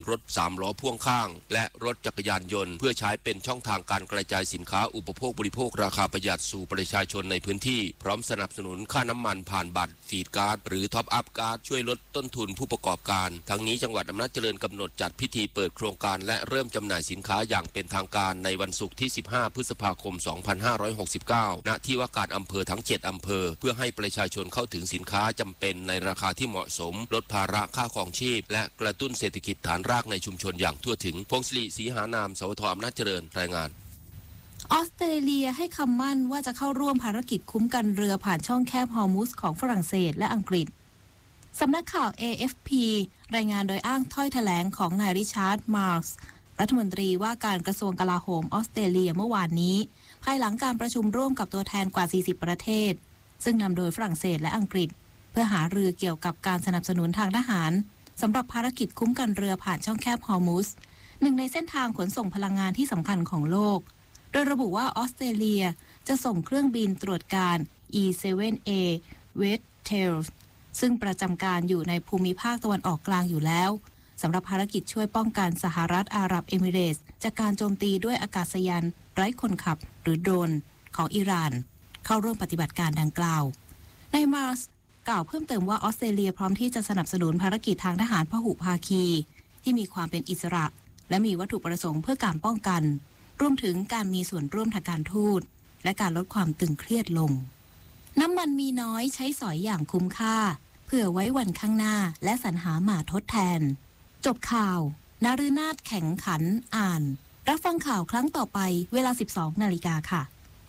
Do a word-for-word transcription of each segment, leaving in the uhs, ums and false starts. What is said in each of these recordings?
รถสามล้อพ่วงข้างและรถจักรยานยนต์เพื่อใช้เป็นช่องทางการกระจายสินค้าอุปโภคบริโภคราคาประหยัดสู่ประชาชนในพื้นที่พร้อมสนับสนุนค่าน้ำมันผ่านบัตรฟีดการ์ดหรือท็อปอัพการ์ดช่วยลดต้นทุนผู้ประกอบการทั้งนี้จังหวัดอำนาจเจริญกำหนดจัดพิธีเปิดโครงการและเริ่มจำหน่ายสินค้าอย่างเป็นทางการในวันศุกร์ที่สิบห้าพฤษภาคมสองพันห้าร้อยหกสิบเก้าณที่ว่าการอำเภอทั้งเจ็ดอำเภอเพื่อให้ประชาชนเข้าถึงสินค้าจำเป็นในราคาที่เหมาะสมลดภาระค่าครองชีพและกระตุ้นเศรษฐกิจฐานรากในชุมชนอย่างทั่วถึงพงศรีศรีหานามสวทอำนาจเจริญรายงานออสเตรเลียให้คำมั่นว่าจะเข้าร่วมภารกิจคุ้มกันเรือผ่านช่องแคบฮอร์มุสของฝรั่งเศสและอังกฤษสำนักข่าว เอ เอฟ พี รายงานโดยอ้างถ้อยแถลงของนายริชาร์ดมาร์กส์รัฐมนตรีว่าการกระทรวงกลาโหมออสเตรเลียเมื่อวานนี้ภายหลังการประชุมร่วมกับตัวแทนกว่าสี่สิบประเทศซึ่งนำโดยฝรั่งเศสและอังกฤษเพื่อหารือเกี่ยวกับการสนับสนุนทางทหารสำหรับภารกิจคุ้มกันเรือผ่านช่องแคบฮอร์มุสหนึ่งในเส้นทางขนส่งพลังงานที่สำคัญของโลกโดยระบุว่าออสเตรเลียจะส่งเครื่องบินตรวจการ อี เซเว่น เอ Red Tails ซึ่งประจำการอยู่ในภูมิภาคตะวันออกกลางอยู่แล้วสำหรับภารกิจช่วยป้องกันสหรัฐอาหรับเอมิเรตส์จากการโจมตีด้วยอากาศยานไร้คนขับหรือโดรนของอิหร่านเข้าร่วมปฏิบัติการดังกล่าวนายมาร์สกล่าวเพิ่มเติมว่าออสเตรเลียพร้อมที่จะสนับสนุนภารกิจทางทหารพหุภาคีที่มีความเป็นอิสระและมีวัตถุประสงค์เพื่อการป้องกันรวมถึงการมีส่วนร่วมทางการทูตและการลดความตึงเครียดลงน้ำมันมีน้อยใช้สอยอย่างคุ้มค่าเพื่อไว้วันข้างหน้าและสรรหามาทดแทนจบข่าวนาฤนาถแข่งขันอ่านรับฟังข่าวครั้งต่อไปเวลา สิบสองนาฬิกาค่ะ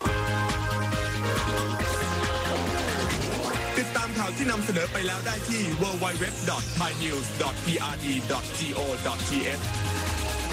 ติดตามข่าวที่นำเสนอไปแล้วได้ที่ ดับเบิลยู ดับเบิลยู ดับเบิลยู ดอท ไทยนิวส์ ดอท พี อาร์ ดี ดอท จี โอ ดอท ที เอช